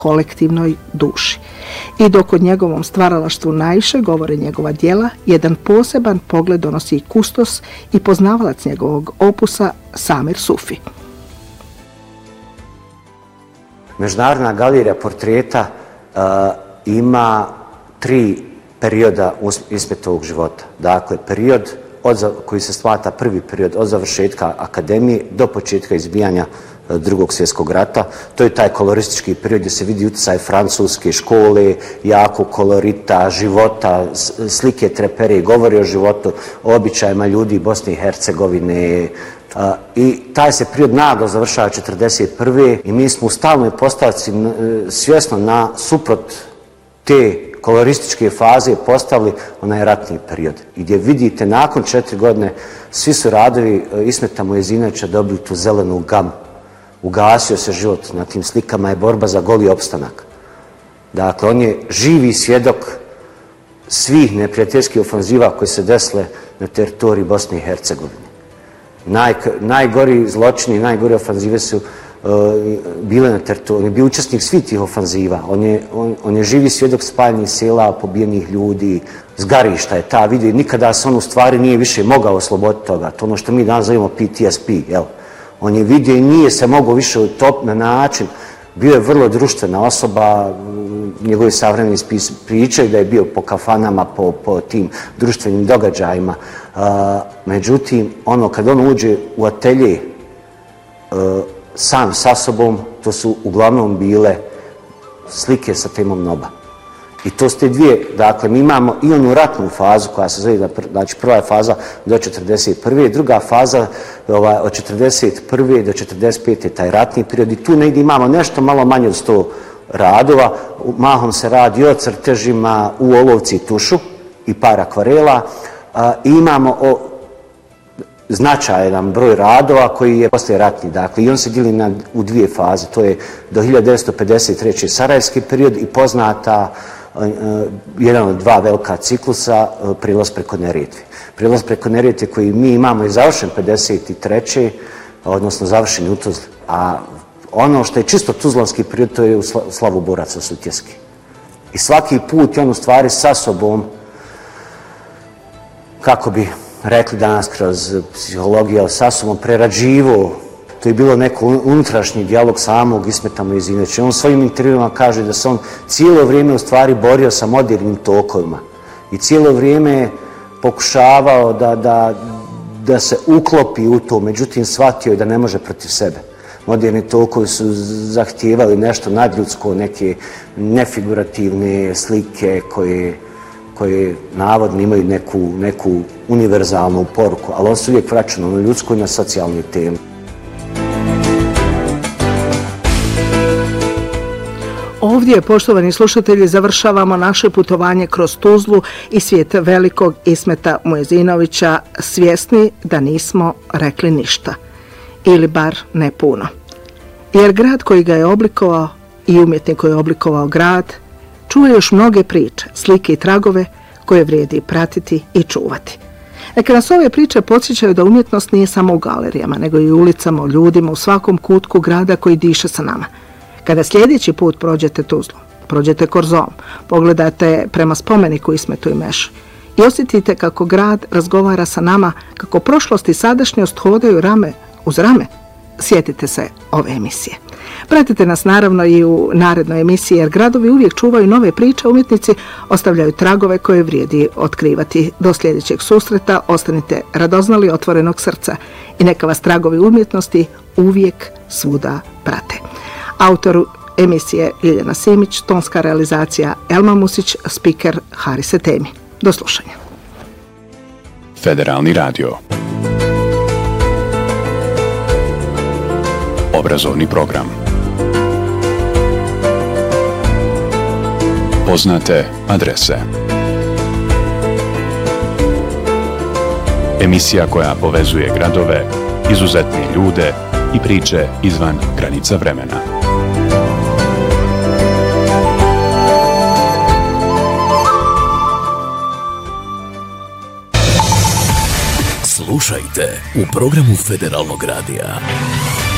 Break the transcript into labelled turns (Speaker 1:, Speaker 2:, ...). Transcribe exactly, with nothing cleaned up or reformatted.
Speaker 1: kolektivnoj duši. I dok o njegovom stvaralaštvu najviše govore njegova djela, jedan poseban pogled donosi i kustos i poznavalac njegovog opusa Samir Sufi.
Speaker 2: Međunarodna galerija portreta uh, ima tri perioda Ismetovog života. Dakle, period od, koji se smatra prvi period od završetka akademije do početka izbijanja Drugog svjetskog rata. To je taj koloristički period gdje se vidi utjecaj francuske škole, jako kolorita, života, slike trepere, govori o životu, o običajima ljudi Bosne i Hercegovine. I taj se period naglo završava četrdeset prve i mi smo u stalnoj postavci svjesno na suprot te kolorističke faze postavili onaj ratni period. I gdje vidite nakon četiri godine svi su radovi Ismeta Muezinovića dobili tu zelenu gamu. Ugasio se život, na tim slikama je borba za goli opstanak. Dakle, on je živi svjedok svih neprijateljskih ofanziva koje se desile na teritoriji Bosne i Hercegovine. Naj, najgori zločini, najgore ofanzive su uh, bile na teritoriji. On je bio učesnik svih tih ofanziva. On je, on, on je živi svjedok spaljenih sela, pobijenih ljudi, zgarišta je ta vidio. Nikada se on u stvari nije više mogao osloboditi toga. To ono što mi danas zovemo P T S P, jel? On je vidio i nije se mogao više utopiti na način. Bio je vrlo društvena osoba, njegovi savremeni pričaju da je bio po kafanama, po, po tim društvenim događajima. Uh, međutim, ono kad on uđe u atelje uh, sam sa sobom, to su uglavnom bile slike sa temom Noba. I to su te dvije, dakle, mi imamo i onu ratnu fazu koja se zove, znači prva je faza do četrdeset prve, druga faza ovaj, od četrdeset prve do četrdeset pete taj ratni period i tu negdje imamo nešto malo manje od sto radova, mahom se radi o crtežima u olovci i tušu i par akvarela a, i imamo o, značajan broj radova koji je poslije ratni, dakle, i on se dijeli na, u dvije faze, to je do hiljadu devetsto pedeset treće sarajevski period i poznata jedan od dva velika ciklusa, prilaz preko Neretve. Prilaz preko Neretve koji mi imamo je završen pedeset treće odnosno završen u Tuzli. A ono što je čisto tuzlanski period, to je u slavu boraca Sutjeski. I svaki put je on u stvari sa sobom, kako bi rekli danas kroz psihologiju, sa sobom prerađivo. To je bilo neko unutrašnji dijalog samog Ismeta Muezinovića. On svojim intervjuima kaže da se on cijelo vrijeme u stvari borio sa modernim tokovima i cijelo vrijeme pokušavao da, da, da se uklopi u to, međutim shvatio je da ne može protiv sebe. Moderni tokovi su zahtijevali nešto nadljudsko, neke nefigurativne slike koje, koje navodno imaju neku, neku univerzalnu poruku, ali on se uvijek vraća na ljudsku i na socijalnu temu.
Speaker 1: Ovdje, poštovani slušatelji, završavamo naše putovanje kroz Tuzlu i svijet velikog Ismeta Muezinovića, svjesni da nismo rekli ništa. Ili bar ne puno. Jer grad koji ga je oblikovao i umjetnik koji je oblikovao grad čuje još mnoge priče, slike i tragove koje vrijedi pratiti i čuvati. Neka nas ove priče podsjećaju da umjetnost nije samo u galerijama, nego i u ulicama, u ljudima, u svakom kutku grada koji diše sa nama. Kada sljedeći put prođete Tuzlu, prođete Korzom, pogledate prema spomeniku Ismetu Imeši i osjetite kako grad razgovara sa nama, kako prošlost i sadašnjost hodaju rame uz rame, sjetite se ove emisije. Pratite nas naravno i u narednoj emisiji, jer gradovi uvijek čuvaju nove priče, umjetnici ostavljaju tragove koje vrijedi otkrivati. Do sljedećeg susreta ostanite radoznali, otvorenog srca i neka vas tragovi umjetnosti uvijek svuda prate. Autor emisije Ljiljana Simić, tonska realizacija Elma Musić, spiker Haris Etemi. Do slušanja.
Speaker 3: Federalni radio. Obrazovni program. Poznate adrese. Emisija koja povezuje gradove, izuzetne ljude i priče izvan granica vremena.
Speaker 4: Slušajte u programu Federalnog radija.